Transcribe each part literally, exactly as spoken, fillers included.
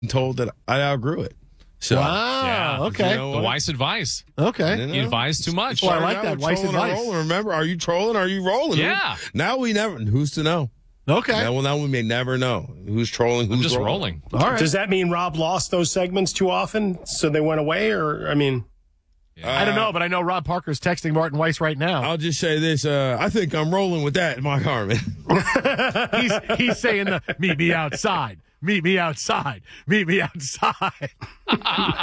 told that I outgrew it. So, wow. Yeah. Okay. You know The what? wise advice. Okay. You know? You advise too much. Well, I like Now that. we're Wise trolling or advice. rolling. Remember, are you trolling? Are you rolling? Yeah. Now we never. Who's to know? Okay. Now, well, now we may never know who's trolling. Who's I'm just rolling. All right. Does that mean Rob lost those segments too often, so they went away? Or, I mean, I don't know, but I know Rob Parker's texting Martin Weiss right now. I'll just say this. Uh, I think I'm rolling with that, Mike Harmon. he's he's saying the meet me outside. Meet me outside. Meet me outside. All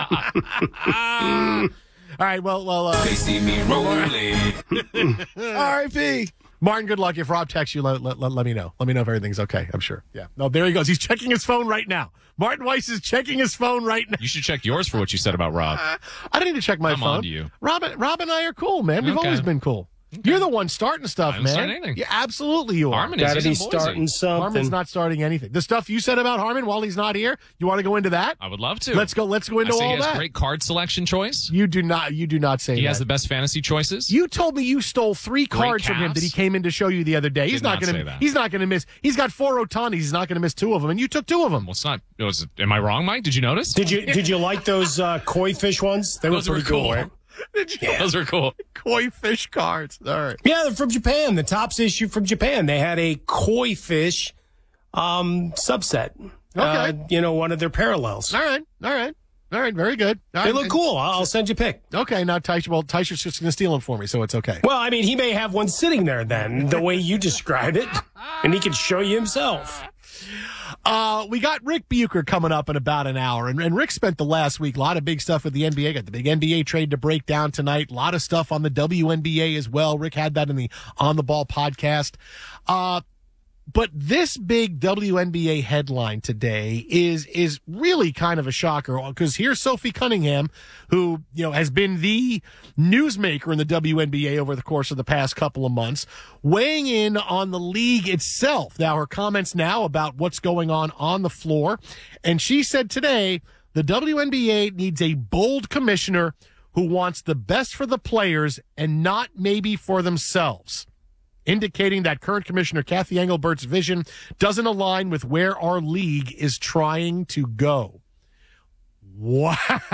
right, well, well, uh, They see me rolling. R I P Martin, good luck. If Rob texts you, let, let, let, let me know. Let me know if everything's okay. I'm sure. Yeah. No, there he goes. He's checking his phone right now. Martin Weiss is checking his phone right now. You should check yours for what you said about Rob. I don't need to check my I'm phone. on to you. Rob, Rob and I are cool, man. We've Okay. always been cool. You're the one starting stuff, I haven't man. started anything. Yeah, absolutely you are. Harmon is. got to He's be in Boise. starting something. Harmon's not starting anything. The stuff you said about Harmon while he's not here, you want to go into that? I would love to. Let's go. Let's go I into say all he has that. great card selection choice. You do not. You do not say He that. has the best fantasy choices. You told me you stole three cards from him calves. that he came in to show you the other day. He's Did not not going say to. that. He's not going to miss. He's got four Otanis. He's not going to miss two of them, and you took two of them. Well, it's not. It was, am I wrong, Mike? Did you notice? did you did you like those uh, koi fish ones? They Those were were pretty cool. right? Did you? Those are cool. Koi fish cards. All right. Yeah, they're from Japan. The Topps issue from Japan. They had a koi fish um, subset. Uh, Okay. you know, one of their parallels. All right. All right. All right. Very good. All They right. look cool. I'll I'll send you a pic. Okay. Now Tysher. Well, Tysher's just going to steal them for me, so it's okay. Well, I mean, he may have one sitting there then, the way you described it, and he can show you himself. Uh, we got Rick Bucher coming up in about an hour, and, and Rick spent the last week a lot of big stuff with the N B A. Got the big N B A trade to break down tonight. A lot of stuff on the W N B A as well. Rick had that in the On the Ball podcast. Uh, But this big W N B A headline today is is really kind of a shocker, because here's Sophie Cunningham, who, you know, has been the newsmaker in the W N B A over the course of the past couple of months, weighing in on the league itself. Now, her comments now about what's going on on the floor, and she said today the W N B A needs a bold commissioner who wants the best for the players and not maybe for themselves, indicating that current commissioner Kathy Engelbert's vision doesn't align with where our league is trying to go. Wow.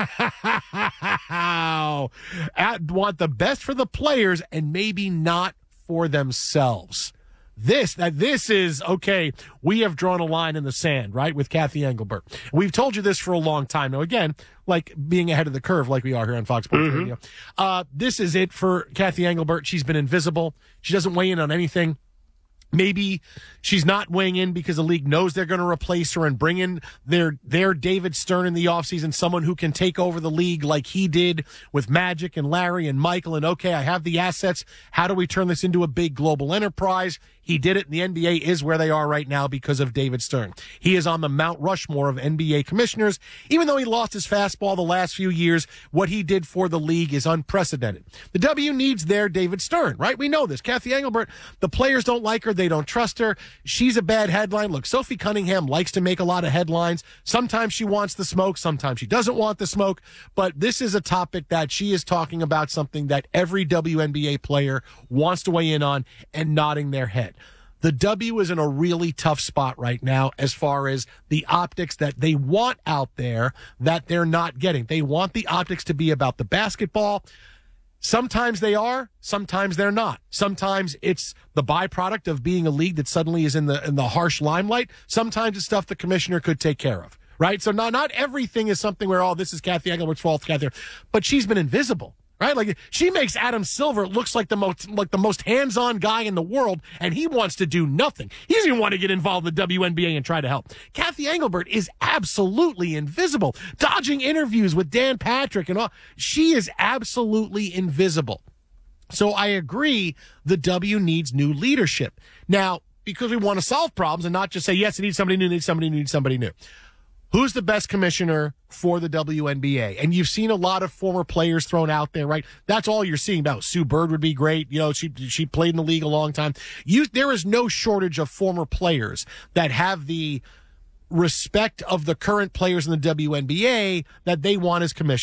At, want the best for the players and maybe not for themselves. This, that this is, okay, we have drawn a line in the sand, right, with Kathy Engelbert. We've told you this for a long time. Now, again, like being ahead of the curve like we are here on Fox Sports Mm-hmm. Radio. Uh, this is it for Kathy Engelbert. She's been invisible. She doesn't weigh in on anything. Maybe she's not weighing in because the league knows they're going to replace her and bring in their their David Stern in the offseason, someone who can take over the league like he did with Magic and Larry and Michael. And, okay, I have the assets. How do we turn this into a big global enterprise? He did it, and the N B A is where they are right now because of David Stern. He is on the Mount Rushmore of N B A commissioners. Even though he lost his fastball the last few years, what he did for the league is unprecedented. The W needs their David Stern, right? We know this. Kathy Engelbert, the players don't like her. They don't trust her. She's a bad headline. Look, Sophie Cunningham likes to make a lot of headlines. Sometimes she wants the smoke. Sometimes she doesn't want the smoke. But this is a topic that she is talking about, something that every W N B A player wants to weigh in on and nodding their head. The W is in a really tough spot right now as far as the optics that they want out there that they're not getting. They want the optics to be about the basketball. Sometimes they are, sometimes they're not. Sometimes it's the byproduct of being a league that suddenly is in the in the harsh limelight. Sometimes it's stuff the commissioner could take care of, right? So not not everything is something where, oh, this is Kathy Engelbert's fault, Kathy. But she's been invisible. Right? Like, she makes Adam Silver looks like the most like the most hands-on guy in the world, and he wants to do nothing. He doesn't even want to get involved in the W N B A and try to help. Kathy Engelbert is absolutely invisible, dodging interviews with Dan Patrick and all. She is absolutely invisible. So I agree the W needs new leadership. Now, because we want to solve problems and not just say, yes, it needs somebody new, it needs somebody new, it needs somebody new. Who's the best commissioner for the W N B A? And you've seen a lot of former players thrown out there, right? That's all you're seeing about. Sue Bird would be great. You know, she she played in the league a long time. You, there is no shortage of former players that have the respect of the current players in the W N B A that they want as commissioner.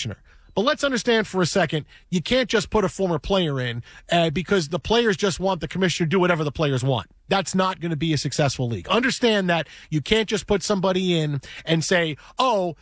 But let's understand for a second, you can't just put a former player in uh, because the players just want the commissioner to do whatever the players want. That's not going to be a successful league. Understand that you can't just put somebody in and say, oh,